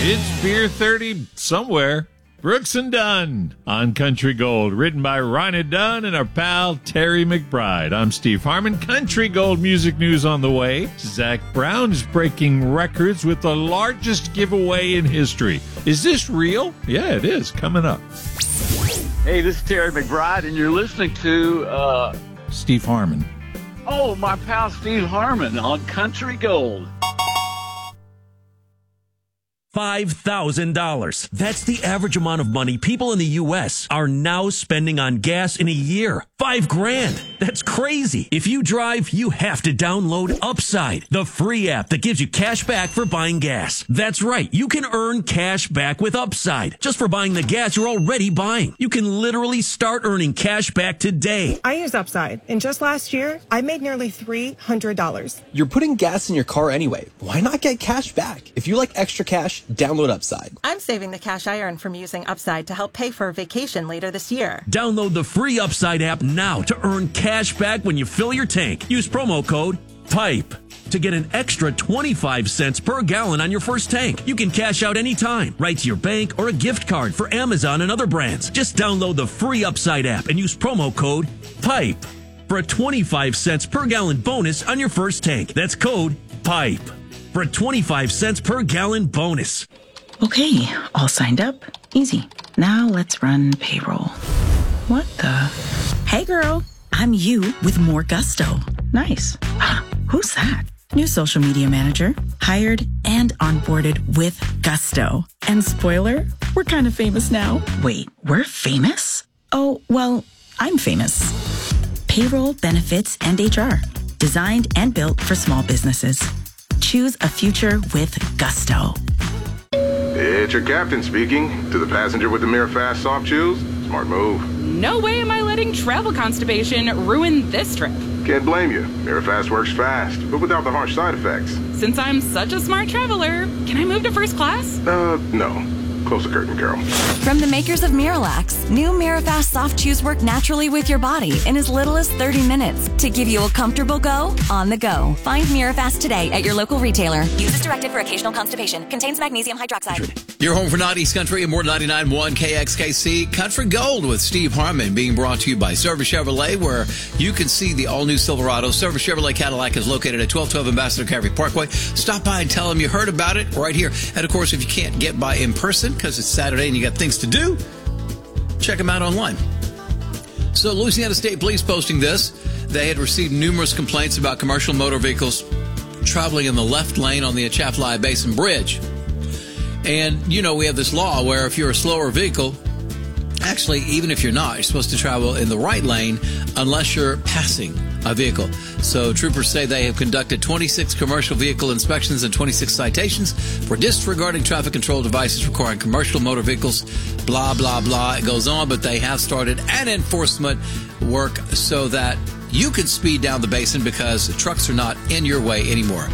It's Beer 30 somewhere. Brooks and Dunn on Country Gold, written by Ronnie Dunn and our pal Terry McBride. I'm Steve Harmon. Country Gold music news on the way. Zach Brown is breaking records with the largest giveaway in history. Is this real? Yeah, it is. Coming up. Hey, this is Terry McBride, and you're listening to Steve Harmon. Oh, my pal Steve Harmon on Country Gold. $5,000. That's the average amount of money people in the U.S. are now spending on gas in a year. $5,000. That's crazy. If you drive, you have to download Upside, the free app that gives you cash back for buying gas. That's right. You can earn cash back with Upside just for buying the gas you're already buying. You can literally start earning cash back today. I use Upside, and just last year, I made nearly $300. You're putting gas in your car anyway. Why not get cash back? If you like extra cash, download Upside. I'm saving the cash I earn from using Upside to help pay for a vacation later this year. Download the free Upside app now to earn cash back when you fill your tank. Use promo code PIPE to get an extra 25 cents per gallon on your first tank. You can cash out anytime, right to your bank or a gift card for Amazon and other brands. Just download the free Upside app and use promo code PIPE for a 25 cents per gallon bonus on your first tank. That's code PIPE for a 25 cents per gallon bonus. Okay, all signed up. Easy. Now let's run payroll. What the? Hey girl, I'm you with more gusto. Nice. Who's that? New social media manager, hired and onboarded with gusto. And spoiler, we're kind of famous now. Wait, we're famous? Oh, well, I'm famous. Payroll, benefits, and HR. Designed and built for small businesses. Choose a future with gusto. It's your captain speaking. To the passenger with the Mirror Fast Soft Chews, smart move. No way am I letting travel constipation ruin this trip. Can't blame you. Mirror Fast works fast, but without the harsh side effects. Since I'm such a smart traveler, can I move to first class? No. Close the curtain, girl. From the makers of Miralax, new Mirafast Soft Chews work naturally with your body in as little as 30 minutes to give you a comfortable go on the go. Find Mirafast today at your local retailer. Use as directed for occasional constipation. Contains magnesium hydroxide. Your home for 90s country and more 99.1 KXKC Country Gold with Steve Harmon, being brought to you by Service Chevrolet, where you can see the all-new Silverado. Service Chevrolet Cadillac is located at 1212 Ambassador Carey Parkway. Stop by and tell them you heard about it right here. And, of course, if you can't get by in person because it's Saturday and you got things to do, check them out online. So Louisiana State Police posting this. They had received numerous complaints about commercial motor vehicles traveling in the left lane on the Atchafalaya Basin Bridge. And, you know, we have this law where if you're a slower vehicle, actually, even if you're not, you're supposed to travel in the right lane unless you're passing a vehicle. So troopers say they have conducted 26 commercial vehicle inspections and 26 citations for disregarding traffic control devices requiring commercial motor vehicles, blah, blah, blah. It goes on, but they have started an enforcement work so that you can speed down the basin because trucks are not in your way anymore.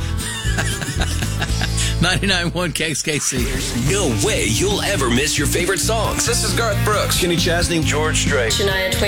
99.1 KXKC. There's no way you'll ever miss your favorite songs. This is Garth Brooks, Kenny Chesney, George Strait, Shania Twain.